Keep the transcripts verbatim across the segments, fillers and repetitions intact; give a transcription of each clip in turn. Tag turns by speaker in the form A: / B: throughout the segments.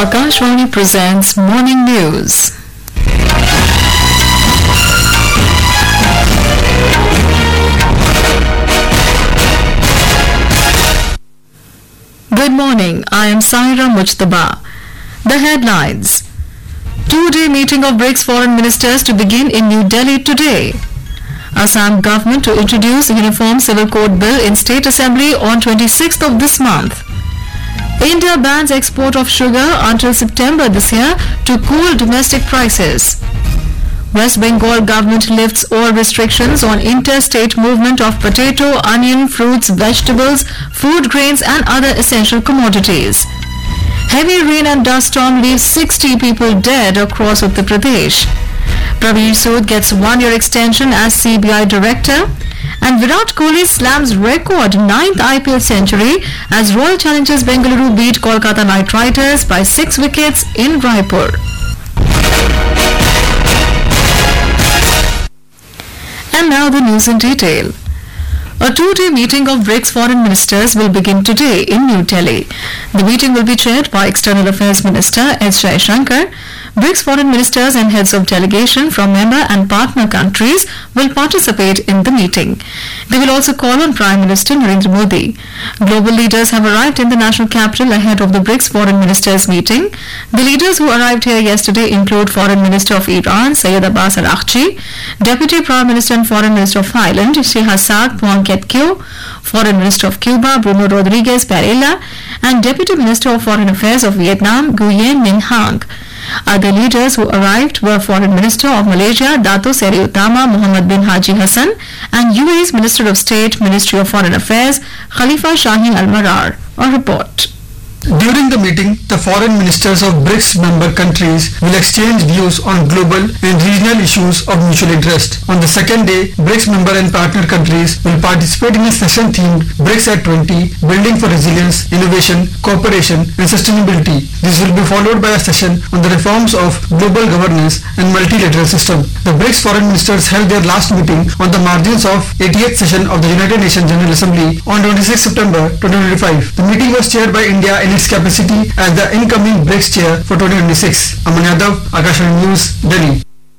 A: Akashvani presents Morning News. Good morning, I am Saira Mujtaba. The headlines. Two-day meeting of BRICS foreign ministers to begin in New Delhi today. Assam government to introduce Uniform Civil Code Bill in State Assembly on twenty-sixth of this month. India bans export of sugar until September this year to cool domestic prices. West Bengal government lifts all restrictions on interstate movement of potato, onion, fruits, vegetables, food grains and other essential commodities. Heavy rain and dust storm leaves sixty people dead across Uttar Pradesh. Praveen Sood gets one-year extension as C B I director. And Virat Kohli slams record ninth I P L century as Royal Challengers Bengaluru beat Kolkata Knight Riders by six wickets in Raipur. And now the news in detail. A two-day meeting of BRICS foreign ministers will begin today in New Delhi. The meeting will be chaired by External Affairs Minister S. Jaishankar. BRICS foreign ministers and heads of delegation from member and partner countries will participate in the meeting. They will also call on Prime Minister Narendra Modi. Global leaders have arrived in the national capital ahead of the BRICS foreign ministers meeting. The leaders who arrived here yesterday include Foreign Minister of Iran, Syed Abbas Araghchi, Deputy Prime Minister and Foreign Minister of Thailand, Shehrazad Phuangketkeow, Foreign Minister of Cuba, Bruno Rodriguez Parella, and Deputy Minister of Foreign Affairs of Vietnam, Nguyen Minh Hang. Other leaders who arrived were Foreign Minister of Malaysia, Dato Seri Utama Muhammad bin Haji Hassan, and U A E's Minister of State, Ministry of Foreign Affairs, Khalifa Shaheen Al-Marar. A report.
B: During the meeting, the foreign ministers of BRICS member countries will exchange views on global and regional issues of mutual interest. On the second day, BRICS member and partner countries will participate in a session themed BRICS at twenty, Building for Resilience, Innovation, Cooperation and Sustainability. This will be followed by a session on the reforms of global governance and multilateral system. The BRICS foreign ministers held their last meeting on the margins of eightieth session of the United Nations General Assembly on twenty-sixth September twenty twenty-five. The meeting was chaired by India in its capacity as the incoming BRICS chair for twenty twenty-six. Aman Yadav, Akashvani News, Delhi.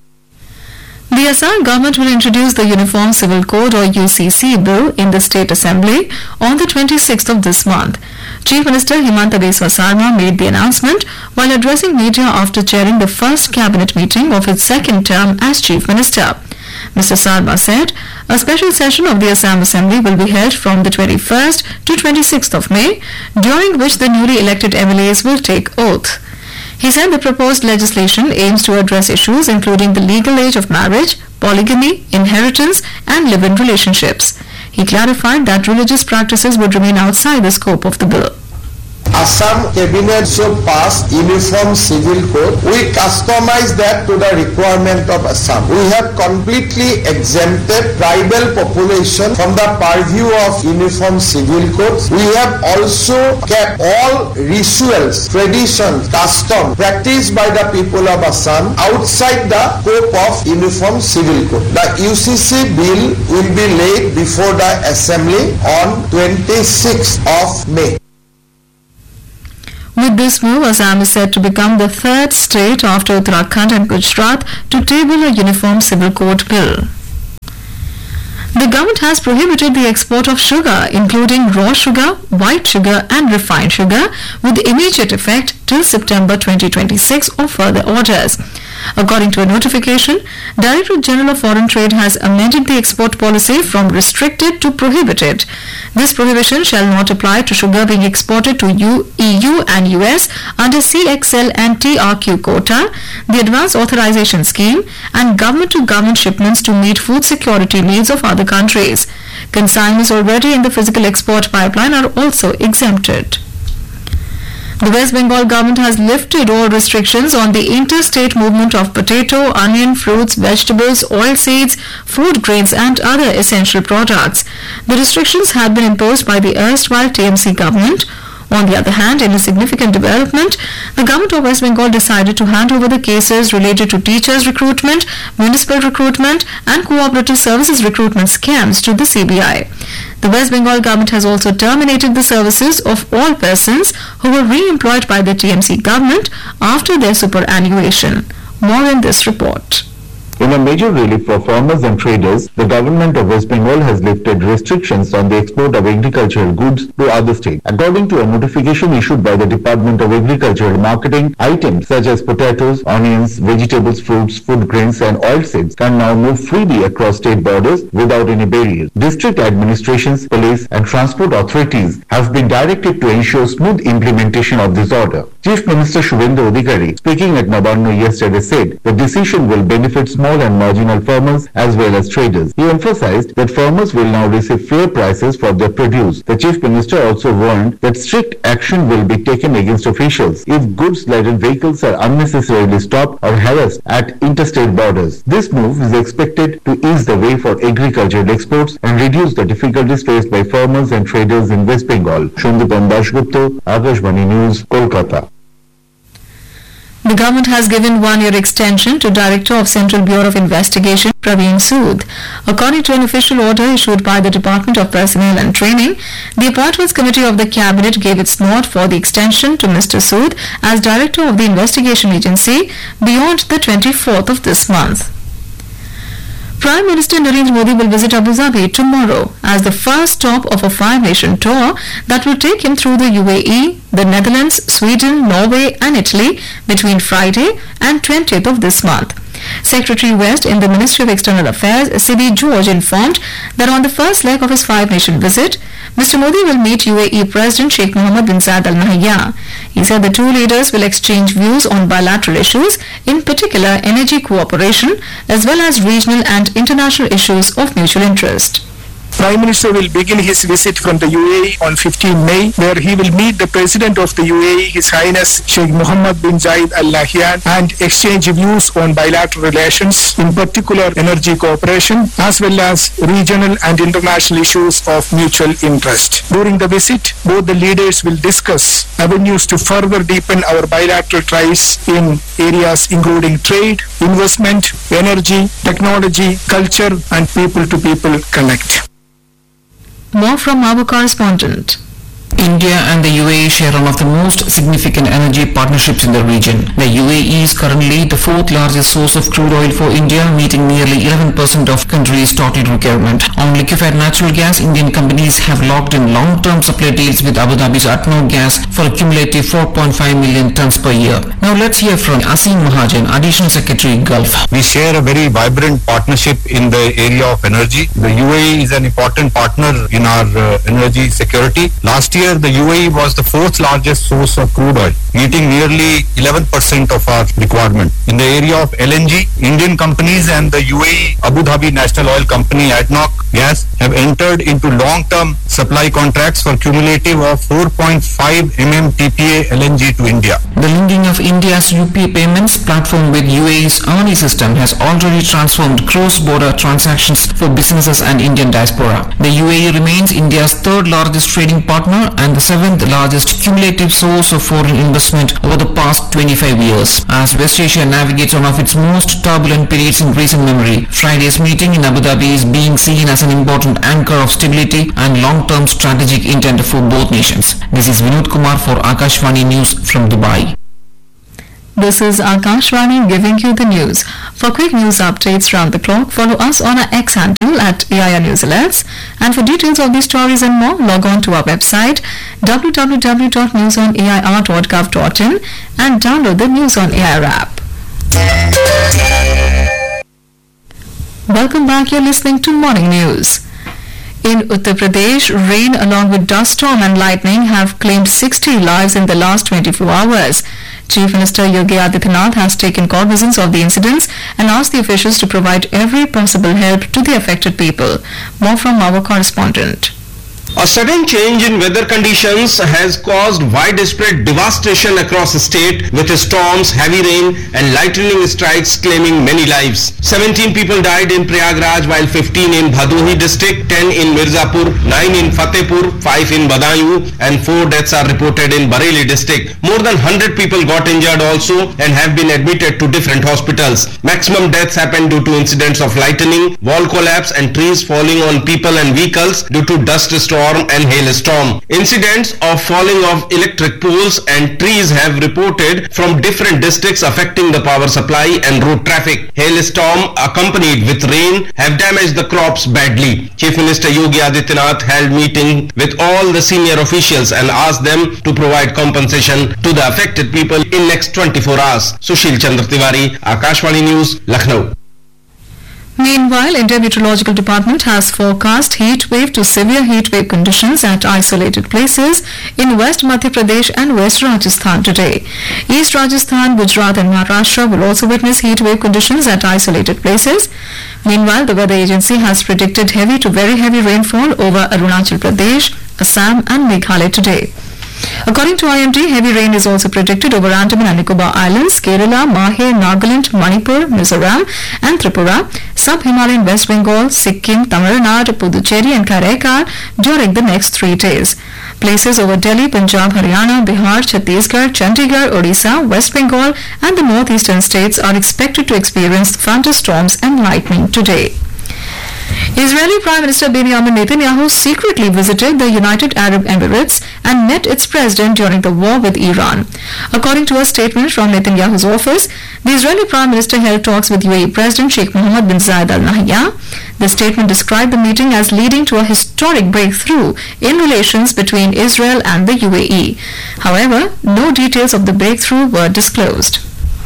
A: The Assam government will introduce the Uniform Civil Code or U C C bill in the State Assembly on the twenty-sixth of this month. Chief Minister Himanta Biswa Sarma made the announcement while addressing media after chairing the first cabinet meeting of his second term as Chief Minister. Mister Sarma said a special session of the Assam Assembly will be held from the twenty-first to twenty-sixth of May, during which the newly elected M L As will take oath. He said the proposed legislation aims to address issues including the legal age of marriage, polygamy, inheritance and live-in relationships. He clarified that religious practices would remain outside the scope of the bill.
C: Assam Cabinet so passed Uniform Civil Code. We customize that to the requirement of Assam. We have completely exempted tribal population from the purview of Uniform Civil Code. We have also kept all rituals, traditions, customs practiced by the people of Assam outside the scope of Uniform Civil Code. The U C C bill will be laid before the Assembly on twenty-sixth of May.
A: With this move, Assam is said to become the third state after Uttarakhand and Gujarat to table a Uniform Civil Code bill. The government has prohibited the export of sugar, including raw sugar, white sugar and refined sugar, with immediate effect till September twenty twenty-six or further orders. According to a notification, Directorate General of Foreign Trade has amended the export policy from restricted to prohibited. This prohibition shall not apply to sugar being exported to E U and U S under C X L and T R Q quota, the Advance Authorization Scheme, and government-to-government shipments to meet food security needs of other countries. Consignments already in the physical export pipeline are also exempted. The West Bengal government has lifted all restrictions on the interstate movement of potato, onion, fruits, vegetables, oilseeds, food grains and other essential products. The restrictions had been imposed by the erstwhile T M C government. On the other hand, in a significant development, the government of West Bengal decided to hand over the cases related to teachers recruitment, municipal recruitment and cooperative services recruitment scams to the C B I. The West Bengal government has also terminated the services of all persons who were re-employed by the T M C government after their superannuation. More in this report.
D: In a major relief for farmers and traders, the government of West Bengal has lifted restrictions on the export of agricultural goods to other states. According to a notification issued by the Department of Agricultural Marketing, items such as potatoes, onions, vegetables, fruits, food grains and oilseeds can now move freely across state borders without any barriers. District administrations, police and transport authorities have been directed to ensure smooth implementation of this order. Chief Minister Shubhendu Adhikari, speaking at Nabarno yesterday, said the decision will benefit small and marginal farmers as well as traders. He emphasized that farmers will now receive fair prices for their produce. The Chief Minister also warned that strict action will be taken against officials if goods-laden vehicles are unnecessarily stopped or harassed at interstate borders. This move is expected to ease the way for agricultural exports and reduce the difficulties faced by farmers and traders in West Bengal. Shandipan Dashgupta, Akashvani News, Kolkata.
A: The government has given one-year extension to Director of Central Bureau of Investigation, Praveen Sood. According to an official order issued by the Department of Personnel and Training, the Appointments Committee of the Cabinet gave its nod for the extension to Mister Sood as Director of the Investigation Agency beyond the twenty-fourth of this month. Prime Minister Narendra Modi will visit Abu Dhabi tomorrow as the first stop of a five-nation tour that will take him through the U A E, the Netherlands, Sweden, Norway and Italy between Friday and twentieth of this month. Secretary West in the Ministry of External Affairs, C B George, informed that on the first leg of his five-nation visit, Mister Modi will meet U A E President Sheikh Mohammed bin Zayed Al Nahyan. He said the two leaders will exchange views on bilateral issues, in particular energy cooperation, as well as regional and international issues of mutual interest.
E: Prime Minister will begin his visit from the U A E on fifteenth May, where he will meet the President of the U A E, His Highness Sheikh Mohammed bin Zayed Al Nahyan, and exchange views on bilateral relations, in particular energy cooperation, as well as regional and international issues of mutual interest. During the visit, both the leaders will discuss avenues to further deepen our bilateral ties in areas including trade, investment, energy, technology, culture, and people-to-people connect.
A: More from our correspondent.
F: India and the U A E share one of the most significant energy partnerships in the region. The U A E is currently the fourth largest source of crude oil for India, meeting nearly eleven percent of country's total requirement. On liquefied natural gas, Indian companies have locked in long-term supply deals with Abu Dhabi's Atno Gas for a cumulative four point five million tons per year. Now let's hear from Asim Mahajan, Additional Secretary, Gulf.
G: We share a very vibrant partnership in the area of energy. The U A E is an important partner in our uh, energy security. Last year, the U A E was the fourth largest source of crude oil, meeting nearly eleven percent of our requirement. In the area of L N G, Indian companies and the U A E Abu Dhabi National Oil Company A D N O C Gas have entered into long-term supply contracts for cumulative of four point five million T P A L N G to India.
F: The linking of India's U P I payments platform with U A E's A N I system has already transformed cross-border transactions for businesses and Indian diaspora. The U A E remains India's third largest trading partner and the seventh largest cumulative source of foreign investment over the past twenty-five years. As West Asia navigates one of its most turbulent periods in recent memory, Friday's meeting in Abu Dhabi is being seen as an important anchor of stability and long-term strategic intent for both nations. This is Vinod Kumar for Akashvani News from Dubai.
A: This is Akashvani giving you the news. For quick news updates round the clock, follow us on our X handle at A I R News Alerts. And for details of these stories and more, log on to our website w w w dot news on a i r dot gov dot in and download the News on A I R app. Welcome back. You're listening to Morning News. In Uttar Pradesh, rain along with dust storm and lightning have claimed sixty lives in the last twenty-four hours. Chief Minister Yogi Adityanath has taken cognizance of the incidents and asked the officials to provide every possible help to the affected people. More from our correspondent.
H: A sudden change in weather conditions has caused widespread devastation across the state, with storms, heavy rain and lightning strikes claiming many lives. seventeen people died in Prayagraj, while fifteen in Bhadohi district, ten in Mirzapur, nine in Fatehpur, five in Badaयूं and four deaths are reported in Bareilly district. More than one hundred people got injured also and have been admitted to different hospitals. Maximum deaths happened due to incidents of lightning, wall collapse and trees falling on people and vehicles due to dust storm and hailstorm. Incidents of falling of electric poles and trees have reported from different districts, affecting the power supply and road traffic. Hailstorm accompanied with rain have damaged the crops badly. Chief Minister Yogi Adityanath held meeting with all the senior officials and asked them to provide compensation to the affected people in next twenty-four hours. Sushil Chandra Tiwari, Akashvani News, Lucknow.
A: Meanwhile, India Meteorological Department has forecast heat wave to severe heat wave conditions at isolated places in West Madhya Pradesh and West Rajasthan today. East Rajasthan, Gujarat and Maharashtra will also witness heat wave conditions at isolated places. Meanwhile, the weather agency has predicted heavy to very heavy rainfall over Arunachal Pradesh, Assam and Meghalaya today. According to I M D, heavy rain is also predicted over Andaman and Nicobar Islands, Kerala, Mahe, Nagaland, Manipur, Mizoram and Tripura, Sub-Himalayan West Bengal, Sikkim, Tamil Nadu, Puducherry and Karaikal during the next three days. Places over Delhi, Punjab, Haryana, Bihar, Chhattisgarh, Chandigarh, Odisha, West Bengal and the northeastern states are expected to experience thunderstorms and lightning today. Israeli Prime Minister Benjamin Netanyahu secretly visited the United Arab Emirates and met its president during the war with Iran. According to a statement from Netanyahu's office, the Israeli Prime Minister held talks with U A E President Sheikh Mohammed bin Zayed Al Nahyan. The statement described the meeting as leading to a historic breakthrough in relations between Israel and the U A E. However, no details of the breakthrough were disclosed.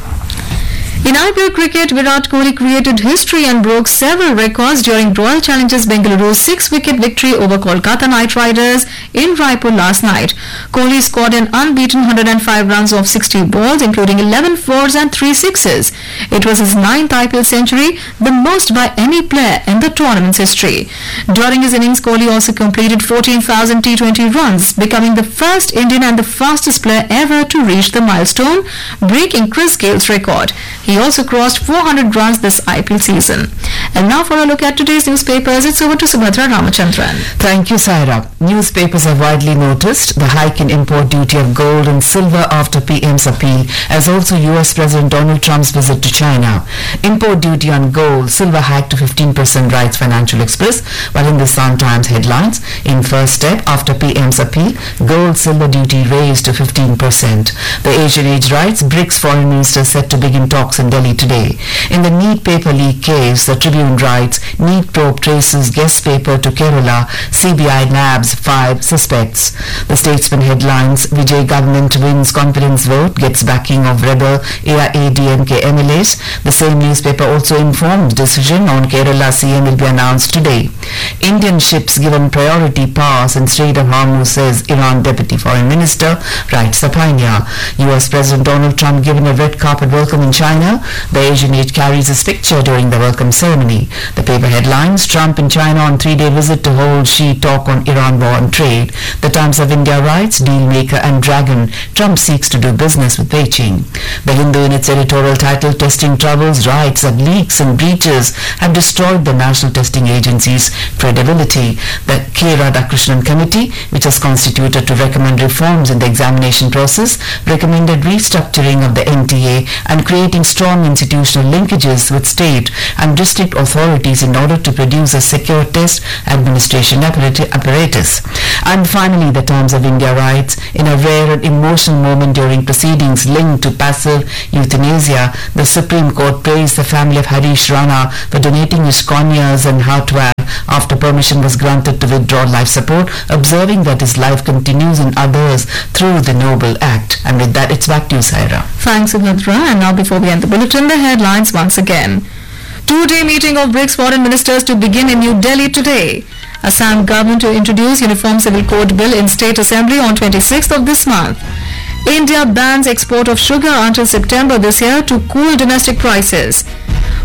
A: In I P L cricket, Virat Kohli created history and broke several records during Royal Challengers Bengaluru's six-wicket victory over Kolkata Knight Riders in Raipur last night. Kohli scored an unbeaten one hundred five runs off sixty balls, including eleven fours and three sixes. It was his ninth I P L century, the most by any player in the tournament's history. During his innings, Kohli also completed fourteen thousand T twenty runs, becoming the first Indian and the fastest player ever to reach the milestone, breaking Chris Gale's record. He also crossed four hundred runs this I P L season. And now for a look at today's newspapers, it's over to Subhadra Ramachandran.
I: Thank you, Saira. Newspapers have widely noticed the hike in import duty of gold and silver after P M's appeal, as also U S President Donald Trump's visit to China. Import duty on gold, silver hiked to fifteen percent, writes Financial Express, while in the Sun Times headlines, in first step after P M's appeal, gold silver duty raised to fifteen percent. The Asian Age writes, BRICS foreign ministers set to begin talks in Delhi today. In the NEET paper leak case, the Tribune writes, NEET probe traces guest paper to Kerala, C B I nabs five suspects. The Statesman headlines, Vijay government wins confidence vote, gets backing of rebel A I A D M K M L As. The same newspaper also informs decision on Kerala C M will be announced today. Indian ships given priority pass in Strait of Hormuz, says Iran Deputy Foreign Minister, writes the Pioneer. U S President Donald Trump given a red carpet welcome in China. The Asian Age carries his picture during the welcome ceremony. The paper headlines, Trump in China on three-day visit to hold Xi talk on Iran war and trade. The Times of India writes, dealmaker and dragon, Trump seeks to do business with Beijing. The Hindu in its editorial title, Testing Troubles, writes that leaks and breaches have destroyed the National Testing Agency's credibility. The K. Radhakrishnan Committee, which was constituted to recommend reforms in the examination process, recommended restructuring of the N T A and creating strong institutional linkages with state and district authorities in order to produce a secure test administration apparatus. And finally, the Times of India writes, in a rare and emotional moment during proceedings linked to passive euthanasia, the Supreme Court praised the family of Harish Rana for donating his corneas and heart valve after permission was granted to withdraw life support, observing that his life continues in others through the noble act. And with that, it's back to you, Saira.
A: Thanks, Subhadra. And now before we end the bulletin, the headlines once again. Two-day meeting of BRICS foreign ministers to begin in New Delhi today. Assam government to introduce Uniform Civil Code Bill in State Assembly on twenty-sixth of this month. India bans export of sugar until September this year to cool domestic prices.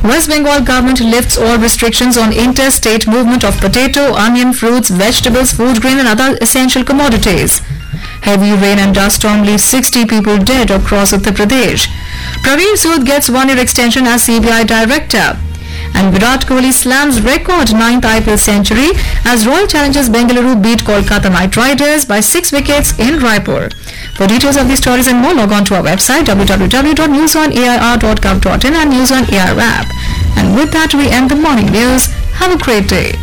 A: West Bengal government lifts all restrictions on interstate movement of potato, onion, fruits, vegetables, food grain and other essential commodities. Heavy rain and dust storm leaves sixty people dead across Uttar Pradesh. Praveen Sood gets one-year extension as C B I director. And Virat Kohli slams record ninth I P L century as Royal Challengers Bengaluru beat Kolkata Knight Riders by six wickets in Raipur. For details of these stories and more, log on to our website w w w dot news on a i r dot gov dot in and News on A I R app. And with that, we end the morning news. Have a great day.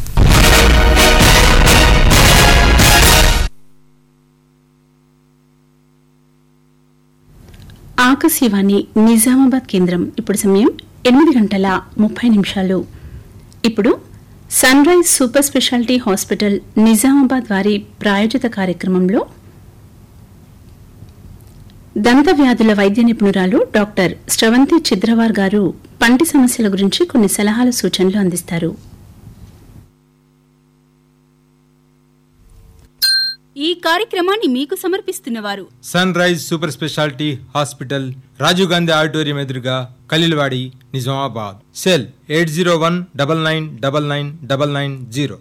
J: Akashvani Nizamabad కేంద్రం. ఇప్పుడు సమయం ఎనిమిది గంటల ముప్పై నిమిషాలు. ఇప్పుడు sun rise super speciality hospital Nizamabad వారి ప్రాయోజిత కార్యక్రమంలో దంత వ్యాధుల వైద్య నిపుణురాలు డాక్టర్ శ్రవంతి చిద్రవార్ గారు పంటి సమస్యల గురించి కొన్ని సలహాలు సూచనలు అందిస్తారు.
K: ఈ కార్యక్రమాన్ని మీకు సమర్పిస్తున్నవారు
L: sun rise super speciality hospital, Rajiv Gandhi auditorium ఎదురుగా, Khaleelwadi, Nizamabad. Cell eight zero one double nine double nine double nine zero.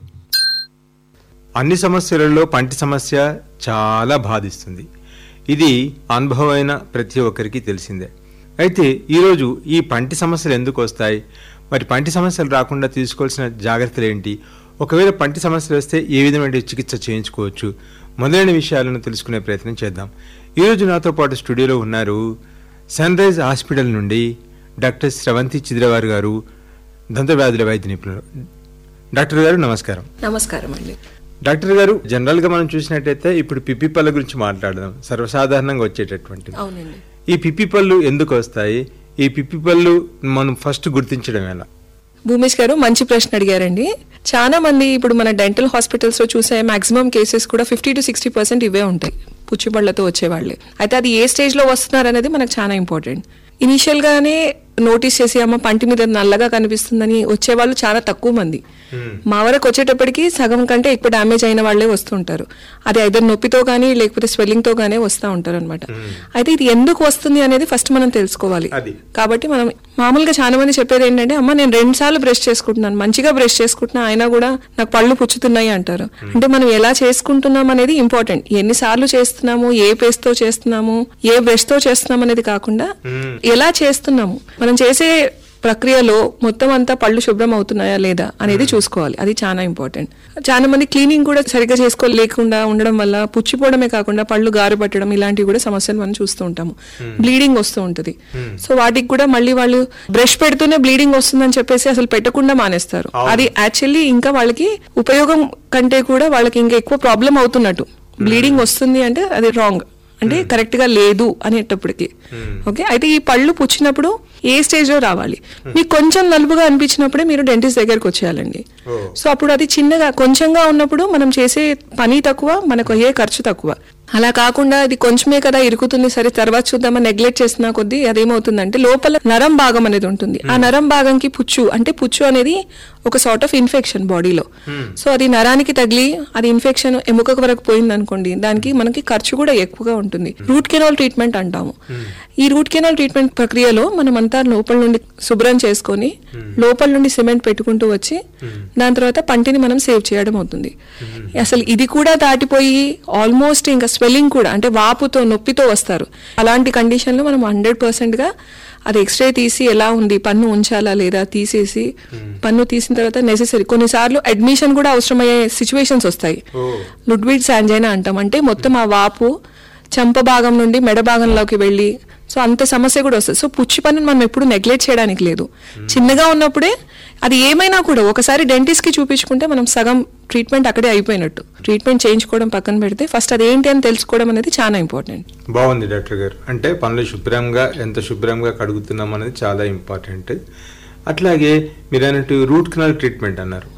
L: అన్ని సమస్యలలో పంటి సమస్య చాలా బాధిస్తుంది. ఇది అనుభవమైన ప్రతి ఒక్కరికి తెలిసిందే. అయితే ఈరోజు ఈ పంటి సమస్యలు ఎందుకు వస్తాయి, మరి పంటి సమస్యలు రాకుండా తీసుకోవాల్సిన జాగ్రత్తలు ఏంటి, ఒకవేళ పంటి సమస్యలు వస్తే ఏ విధమైన చికిత్స చేయించుకోవచ్చు, మొదలైన విషయాలను తెలుసుకునే ప్రయత్నం చేద్దాం. ఈరోజు నాతో పాటు స్టూడియోలో ఉన్నారు సన్ రైజ్ హాస్పిటల్ నుండి డాక్టర్ శ్రవంతి చిద్రవార్ గారు, దంత వ్యాధుల వైద్య నిపుణులు. డాక్టర్ గారు నమస్కారం.
M: నమస్కారం అండి.
L: డాక్టర్ గారు, జనరల్ గా మనం చూసినట్టయితే ఇప్పుడు పిప్పి పళ్ళ గురించి మాట్లాడదాం, సర్వసాధారణంగా వచ్చేటటువంటి.
M: అవునండి.
L: ఈ పిప్పి పళ్ళు ఎందుకు వస్తాయి, ఈ పిప్పి పళ్ళు మనం ఫస్ట్ గుర్తించడం ఎలా?
M: భూమేష్ గారు మంచి ప్రశ్న అడిగారండి. చాలా మంది ఇప్పుడు మన డెంటల్ హాస్పిటల్స్ లో చూసే మాక్సిమం కేసెస్ కూడా ఫిఫ్టీ టు సిక్స్టీ పర్సెంట్ ఇవే ఉంటాయి, పుచ్చిపళ్లతో వచ్చేవాళ్ళే. అయితే అది ఏ స్టేజ్ లో వస్తున్నారు అనేది మనకు చాలా ఇంపార్టెంట్. ఇనిషియల్ గానే నోటీస్ చేసి అమ్మ పంటి మీద నల్లగా కనిపిస్తుందని వచ్చేవాళ్ళు చాలా తక్కువ మంది. మా వరకు వచ్చేటప్పటికి సగం కంటే ఎక్కువ డ్యామేజ్ అయిన వాళ్లే వస్తుంటారు. అది ఐదర్ నొప్పితో కానీ లేకపోతే స్వెల్లింగ్ తో గానీ వస్తూ ఉంటారు అనమాట. అయితే ఇది ఎందుకు వస్తుంది అనేది ఫస్ట్ మనం తెలుసుకోవాలి. కాబట్టి మనం మామూలుగా చాలా మంది చెప్పేది ఏంటంటే, అమ్మ నేను రెండు సార్లు బ్రష్ చేసుకుంటున్నాను, మంచిగా బ్రష్ చేసుకుంటున్నా, అయినా కూడా నాకు పళ్ళు పుచ్చుతున్నాయి అంటారు. అంటే మనం ఎలా చేసుకుంటున్నాం అనేది ఇంపార్టెంట్. ఎన్నిసార్లు చేస్తున్నాము, ఏ పేస్ట్ తో చేస్తున్నాము, ఏ బ్రష్ తో చేస్తున్నాం అనేది కాకుండా ఎలా చేస్తున్నాము, మనం చేసే ప్రక్రియలో మొత్తం అంతా పళ్ళు శుభ్రం అవుతున్నాయా లేదా అనేది చూసుకోవాలి. అది చాలా ఇంపార్టెంట్. చాలా మంది క్లీనింగ్ కూడా సరిగ్గా చేసుకోలేకుండా ఉండడం వల్ల పుచ్చిపోవడమే కాకుండా పళ్ళు గారు పట్టడం ఇలాంటివి కూడా సమస్యలు మనం చూస్తూ ఉంటాము. బ్లీడింగ్ వస్తూ ఉంటుంది. సో వాటికి కూడా మళ్ళీ వాళ్ళు బ్రష్ పెడుతూనే బ్లీడింగ్ వస్తుందని చెప్పేసి అసలు పెట్టకుండా మానేస్తారు. అది యాక్చువల్లీ ఇంకా వాళ్ళకి ఉపయోగం కంటే కూడా వాళ్ళకి ఇంకా ఎక్కువ ప్రాబ్లం అవుతున్నట్టు. బ్లీడింగ్ వస్తుంది అంటే అది రాంగ్, అంటే కరెక్ట్ గా లేదు అనేటప్పటికి. ఓకే, అయితే ఈ పళ్ళు పుచ్చినప్పుడు ఏ స్టేజ్ లో రావాలి, మీకు కొంచెం నలుపుగా అనిపించినప్పుడే మీరు డెంటిస్ట్ దగ్గరకు వచ్చేయాలండి. సో అప్పుడు అది చిన్నగా కొంచెంగా ఉన్నప్పుడు మనం చేసే పని తక్కువ, మనకు అయ్యే ఖర్చు తక్కువ. అలా కాకుండా ఇది కొంచెమే కదా ఇరుకుతుంది, సరే తర్వాత చూద్దామని నెగ్లెక్ట్ చేసిన కొద్దీ అదేమవుతుందంటే లోపల నరం భాగం అనేది ఉంటుంది. ఆ నరం భాగంకి పుచ్చు, అంటే పుచ్చు అనేది ఒక సార్ట్ ఆఫ్ ఇన్ఫెక్షన్ బాడీలో. సో అది నరానికి తగిలి అది ఇన్ఫెక్షన్ ఎముక వరకు పోయింది అనుకోండి, దానికి మనకి ఖర్చు కూడా ఎక్కువగా ఉంటుంది. రూట్ కెనాల్ ట్రీట్మెంట్ అంటాము. ఈ రూట్ కెనాల్ ట్రీట్మెంట్ ప్రక్రియలో మనం అంతా లోపల నుండి శుభ్రం చేసుకొని లోపల నుండి సిమెంట్ పెట్టుకుంటూ వచ్చి దాని తర్వాత పంటిని మనం సేవ్ చేయడం అవుతుంది. అసలు ఇది కూడా దాటిపోయి ఆల్మోస్ట్ ఇంకా స్వెల్లింగ్ కూడా, అంటే వాపుతో నొప్పితో వస్తారు. అలాంటి కండిషన్ లో మనం హండ్రెడ్ పర్సెంట్ గా అది ఎక్స్రే తీసి ఎలా ఉంది, పన్ను ఉంచాలా లేదా తీసేసి, పన్ను తీసిన తర్వాత నెసెసరీ కొన్నిసార్లు అడ్మిషన్ కూడా అవసరమయ్యే సిచ్యువేషన్స్ వస్తాయి. లుడ్విగ్స్ యాంజైనా అంటాం. అంటే మొత్తం ఆ వాపు చంప భాగం నుండి మెడ భాగంలోకి వెళ్ళి, సో అంత సమస్య కూడా వస్తుంది. సో పుచ్చి పన్నుని మనం ఎప్పుడు నెగ్లెక్ట్ చేయడానికి లేదు. చిన్నగా ఉన్నప్పుడే అది ఏమైనా కూడా ఒకసారి డెంటిస్ట్ కి చూపించుకుంటే మనం సగం ట్రీట్మెంట్ అక్కడే అయిపోయినట్టు. ట్రీట్మెంట్ చేయించుకోవడం పక్కన పెడితే ఫస్ట్ అది ఏంటి అని తెలుసుకోవడం అనేది చాలా ఇంపార్టెంట్.
L: బాగుంది డాక్టర్ గారు. అంటే పనులు శుభ్రంగా ఎంత శుభ్రంగా కడుగుతున్నాం అనేది చాలా ఇంపార్టెంట్. అట్లాగే మీరు అన్నట్టు రూట్ కెనాల్ ట్రీట్మెంట్ అన్నారు.